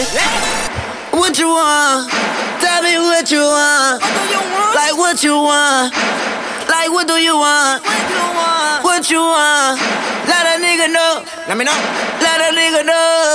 What you want? Tell me what you want. Like what you want? Like what do you want? What you want? Let a nigga know. Let me know. Let a nigga know.